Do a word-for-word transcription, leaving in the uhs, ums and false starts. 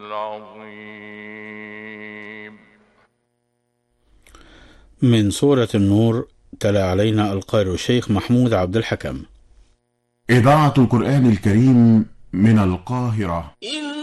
العظيم. من سورة النور، تلا علينا القارئ الشيخ محمود عبد الحكم. إذاعة القرآن الكريم من القاهرة.